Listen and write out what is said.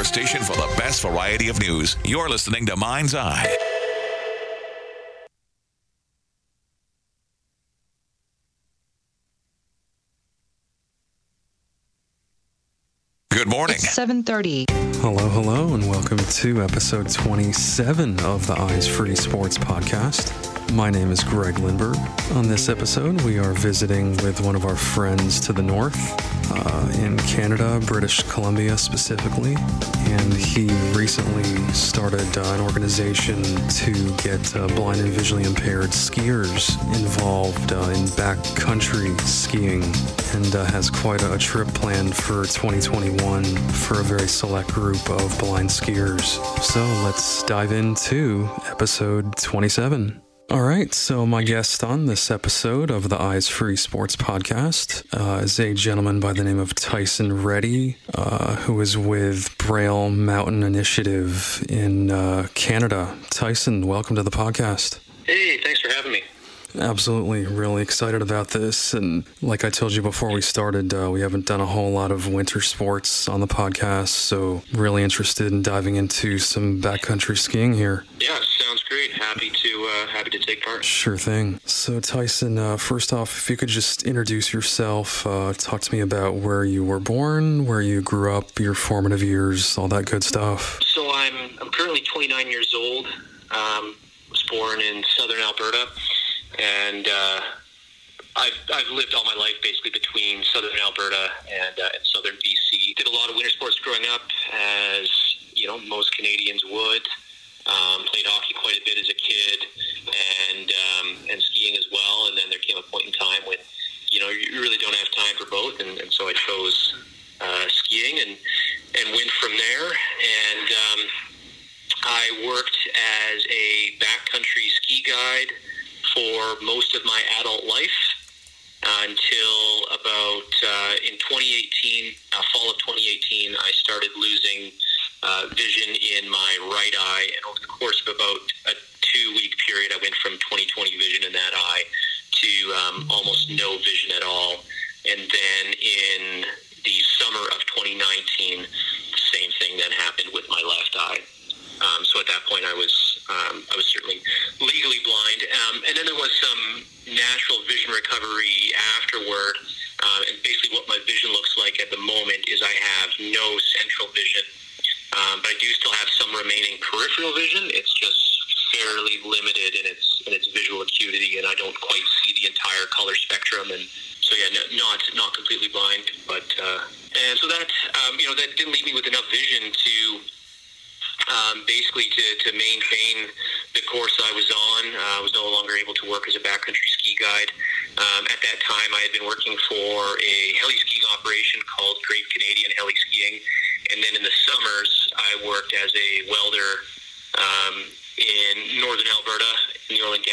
your station for the best variety of news. You're listening to Mind's Eye. Good morning. It's 7:30. Hello, and welcome to episode 27 of the Eyes Free Sports Podcast. My name is Greg Lindberg. On this episode, we are visiting with one of our friends to the north, in Canada, British Columbia specifically, and he recently started an organization to get blind and visually impaired skiers involved in backcountry skiing, and has quite a trip planned for 2021 for a very select group of blind skiers. So let's dive into episode 27. All right, so my guest on this episode of the Eyes Free Sports Podcast is a gentleman by the name of Tyson Reddy, who is with Braille Mountain Initiative in Canada. Tyson, welcome to the podcast. Hey, thanks for having me. Absolutely. Really excited about this. And like I told you before we started, we haven't done a whole lot of winter sports on the podcast, so really interested in diving into some backcountry skiing here. Yeah, sounds great. Happy to take part. Sure thing. So Tyson, first off, if you could just introduce yourself, talk to me about where you were born, where you grew up, your formative years, all that good stuff. So I'm currently 29 years old. Was born in southern Alberta. And I've lived all my life basically between southern Alberta and southern BC. Did a lot of winter sports growing up, as you know most Canadians would. Played hockey quite a bit as a kid, and skiing as well. And then there came a point in time when you really don't have time for both, and so I chose skiing and went from there. And I worked as a backcountry ski guide for most of my adult life until about in 2018, fall of 2018, I started losing vision in my right eye. And over the course of about a 2-week period, I went from 20/20 vision in that eye to almost no vision at all. And then in the summer of 2019, the same thing then happened with my left eye. So at that point, I was certainly legally blind, and then there was some natural vision recovery afterward. And basically, what my vision looks like at the moment is I have no central vision, but I do still have some remaining peripheral vision. It's just fairly limited in its visual acuity, and I don't quite see the entire color spectrum. And so, yeah, not completely blind, but and so that that didn't leave me with enough vision to. Basically to maintain the course I was on. I was no longer able to work as a backcountry ski guide. At that time, I had been working for a heli skiing operation called Great Canadian Heli Skiing. And then in the summers, I worked as a welder in northern Alberta, in the oil and gas